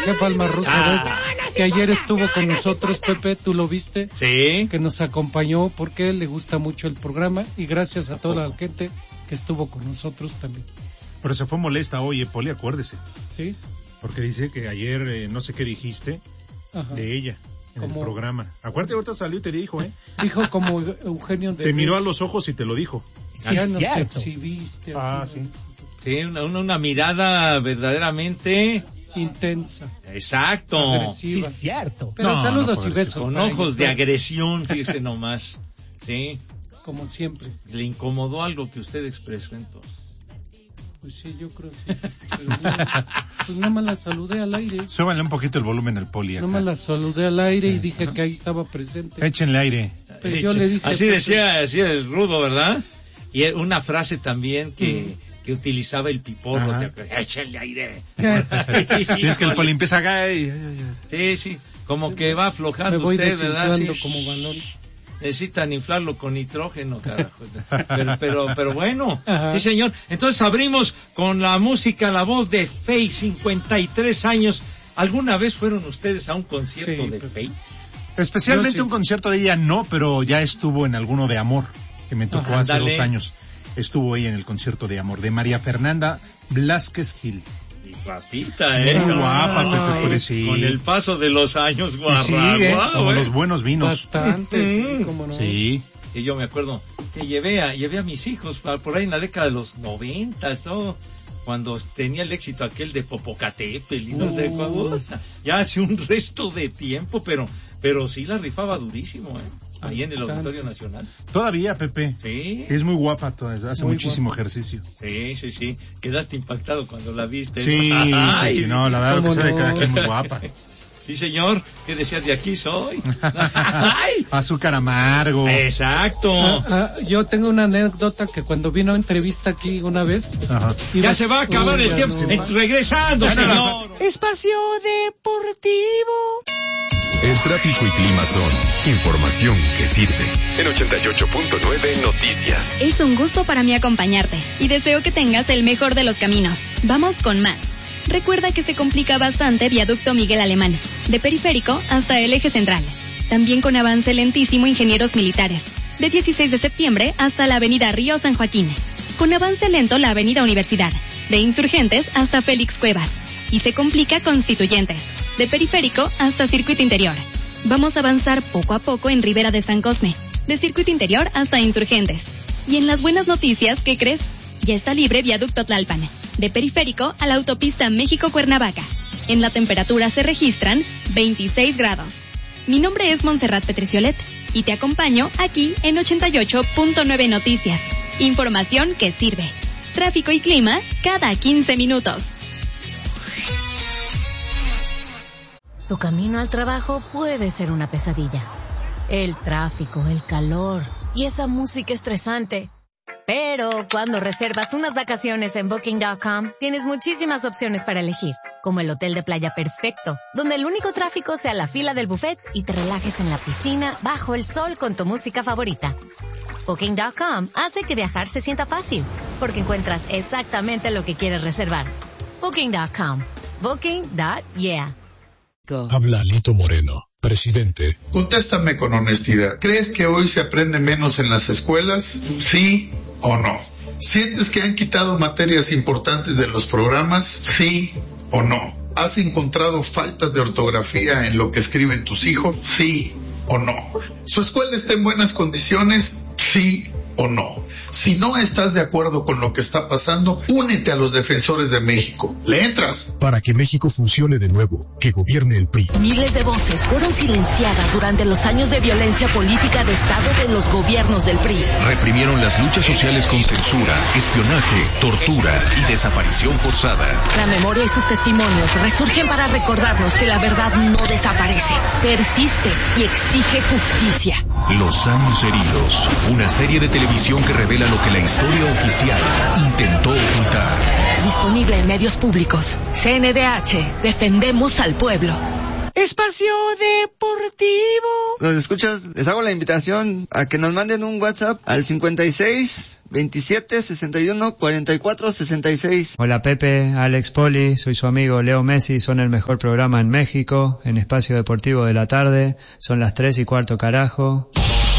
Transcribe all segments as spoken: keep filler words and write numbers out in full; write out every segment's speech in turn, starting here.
jefa Alma Rosa, Ah. que ayer estuvo con nosotros, Pepe, ¿tú lo viste? Sí. Que nos acompañó porque le gusta mucho el programa y gracias a toda la gente que estuvo con nosotros también. Pero se fue molesta hoy, eh, Poli, acuérdese. ¿Sí? Porque dice que ayer eh, no sé qué dijiste Ajá. de ella en Como- el programa. Acuérdate, ahorita salió y te dijo, ¿eh? Dijo como Eugenio de... Te miró a los ojos y te lo dijo. Sí, ya es nos cierto. exhibiste. Ah, así, sí. Sí, una, una, una mirada verdaderamente... intensa, Exacto. agresiva. Sí, cierto. Pero No, saludos no y puede besos. Con para ojos ellos, de agresión, fíjese nomás. Sí. como siempre. Le incomodó algo que usted expresó entonces. Pues sí, yo creo sí. Pero no, pues nada más la saludé al aire. Súbanle un poquito el volumen al Poli acá. Nada más la saludé al aire y dije que ahí estaba presente. Échenle aire. Pero yo le dije... Así Pepe, decía, así el rudo, ¿verdad? Y una frase también que, que utilizaba el piporro. Ajá. de- Échenle aire. Y es que el Poli empieza acá y... Sí, sí. Como que va me aflojando voy usted, ¿verdad? desinflando Sí. como balón. Necesitan inflarlo con nitrógeno, carajo. Pero, pero, pero bueno, Ajá. sí señor. Entonces abrimos con la música, la voz de Faye, cincuenta y tres años. ¿Alguna vez fueron ustedes a un concierto Sí, de pero- Faye? Especialmente Yo sí. un concierto de ella no, pero ya estuvo en alguno de Amor, que me tocó Ajá, hace ándale. dos años. Estuvo ella en el concierto de Amor, de María Fernanda Blázquez Gil. Y guapita, ¿eh? Muy guapa, Ay, Pepe, pues sí. Con el paso de los años, Y guarra, sigue, guau, como ¿eh? los buenos vinos. Bastante, sí, como no. Sí. Y yo me acuerdo que llevé a, llevé a mis hijos pa- por ahí en la década de los noventas, ¿no? Cuando tenía el éxito aquel de Popocatépetl y no sé Uh. cuándo. Ya hace un resto de tiempo, pero, pero sí la rifaba durísimo, ¿eh? Ahí en el Bastante. Auditorio Nacional. Todavía, Pepe. Sí, Es muy guapa, toda- hace Muy muchísimo guapa. ejercicio. sí, sí, sí. Quedaste impactado cuando la viste. Sí, Ay, sí, no, la verdad ¿cómo que se ve no? cada quien muy guapa. Sí, señor. ¿Qué decías de aquí soy? Ay, Azúcar amargo. exacto. Ah, ah, yo tengo una anécdota que cuando vino a entrevista aquí una vez... Ajá. Ya iba- se va a acabar Uy, el ya tiempo. no. Eh, Regresando, Ya no la- señor. Espacio Deportivo. El tráfico y clima son información que sirve. En ochenta y ocho punto nueve Noticias. Es un gusto para mí acompañarte y deseo que tengas el mejor de los caminos. Vamos con más. Recuerda que se complica bastante Viaducto Miguel Alemán, de Periférico hasta el Eje Central. También con avance lentísimo Ingenieros Militares, de dieciséis de septiembre hasta la Avenida Río San Joaquín. Con avance lento la Avenida Universidad, de Insurgentes hasta Félix Cuevas. Y se complica Constituyentes, de Periférico hasta Circuito Interior. Vamos a avanzar poco a poco en Ribera de San Cosme, de Circuito Interior hasta Insurgentes. Y en las buenas noticias, ¿qué crees? Ya está libre Viaducto Tlalpan, de Periférico a la autopista México-Cuernavaca. En la temperatura se registran veintiséis grados. Mi nombre es Montserrat Petriciolet y te acompaño aquí en ochenta y ocho punto nueve Noticias. Información que sirve. Tráfico y clima cada quince minutos. Tu camino al trabajo puede ser una pesadilla. El tráfico, el calor y esa música estresante. Pero cuando reservas unas vacaciones en Booking punto com, tienes muchísimas opciones para elegir, como el hotel de playa perfecto, donde el único tráfico sea la fila del buffet y te relajes en la piscina bajo el sol con tu música favorita. Booking punto com hace que viajar se sienta fácil, porque encuentras exactamente lo que quieres reservar. Booking punto com. Booking punto yeah. Habla Lito Moreno, presidente. Contéstame con honestidad. ¿Crees que hoy se aprende menos en las escuelas? ¿Sí o no? ¿Sientes que han quitado materias importantes de los programas? ¿Sí o no? ¿Has encontrado faltas de ortografía en lo que escriben tus hijos? ¿Sí o no? ¿Su escuela está en buenas condiciones? ¿Sí o no? Si no estás de acuerdo con lo que está pasando, únete a los defensores de México. ¿Le entras? Para que México funcione de nuevo, que gobierne el P R I. Miles de voces fueron silenciadas durante los años de violencia política de Estado de los gobiernos del P R I. Reprimieron las luchas sociales con censura, espionaje, tortura y desaparición forzada. La memoria y sus testimonios resurgen para recordarnos que la verdad no desaparece, persiste y exige justicia. Los años heridos. Una serie de televisión que revela lo que la historia oficial intentó ocultar. Disponible en medios públicos. C N D H. Defendemos al pueblo. Espacio Deportivo. Los escuchas, les hago la invitación a que nos manden un WhatsApp al cincuenta y seis, veintisiete, sesenta y uno, cuarenta y cuatro, sesenta y seis. Hola Pepe, Alex Poli, soy su amigo Leo Messi, son el mejor programa en México, en Espacio Deportivo de la tarde, son las tres y cuarto carajo.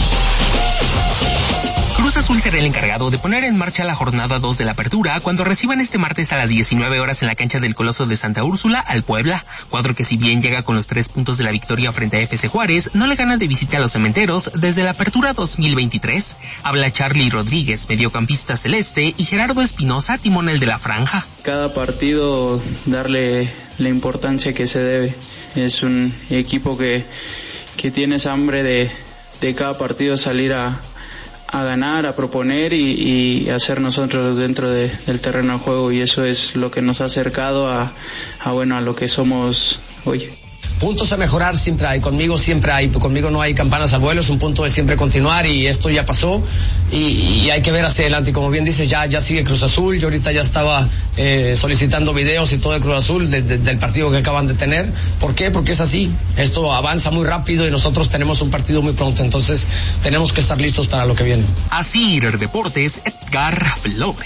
Cruz Azul será el encargado de poner en marcha la jornada dos de la apertura cuando reciban este martes a las diecinueve horas en la cancha del Coloso de Santa Úrsula al Puebla, cuadro que si bien llega con los tres puntos de la victoria frente a F C Juárez, no le gana de visita a los Cementeros desde la apertura dos mil veintitrés. Habla Charly Rodríguez, mediocampista celeste, y Gerardo Espinosa, timonel de la franja. Cada partido darle la importancia que se debe. Es un equipo que, que tiene esa hambre de, de cada partido salir a a ganar, a proponer y, y hacer nosotros dentro de, del terreno de juego, y eso es lo que nos ha acercado a, a bueno, a lo que somos hoy. Puntos a mejorar siempre hay, conmigo siempre hay, conmigo no hay campanas al vuelo, es un punto de siempre continuar y esto ya pasó y, y hay que ver hacia adelante, y como bien dices, ya ya sigue Cruz Azul. Yo ahorita ya estaba eh, solicitando videos y todo de Cruz Azul de, de, del partido que acaban de tener. ¿Por qué? Porque es así, esto avanza muy rápido y nosotros tenemos un partido muy pronto, entonces tenemos que estar listos para lo que viene. Así, Deportes, Edgar Flores.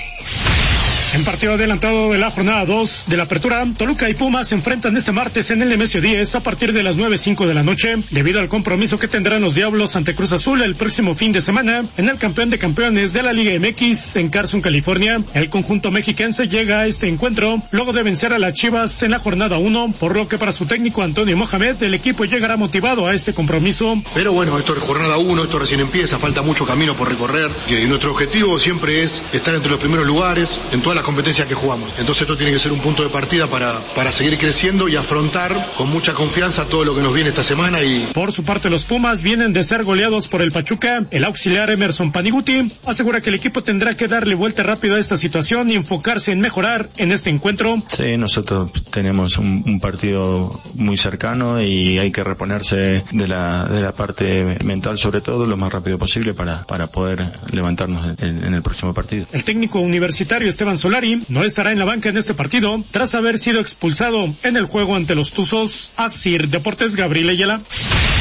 En partido adelantado de la jornada dos de la apertura, Toluca y Pumas se enfrentan este martes en el Nemesio diez a partir de las nueve cinco de la noche, debido al compromiso que tendrán los Diablos ante Cruz Azul el próximo fin de semana en el campeón de campeones de la Liga M X en Carson, California. El conjunto mexiquense llega a este encuentro luego de vencer a las Chivas en la jornada uno, por lo que para su técnico Antonio Mohamed, el equipo llegará motivado a este compromiso. Pero bueno, esto es jornada uno, esto recién empieza, falta mucho camino por recorrer, y nuestro objetivo siempre es estar entre los primeros lugares en todas las competencias que jugamos. Entonces esto tiene que ser un punto de partida para, para seguir creciendo y afrontar con mucha confianza todo lo que nos viene esta semana. Y por su parte, los Pumas vienen de ser goleados por el Pachuca. El auxiliar Emerson Paniguti asegura que el equipo tendrá que darle vuelta rápido a esta situación y enfocarse en mejorar en este encuentro. Sí, nosotros tenemos un, un partido muy cercano y hay que reponerse de la, de la parte mental, sobre todo lo más rápido posible para, para poder levantarnos en, en el próximo partido. El técnico universitario Esteban Solari no estará en la banca en este partido tras haber sido expulsado en el juego ante los Tuzos. Así, Deportes, Gabriel Ayala.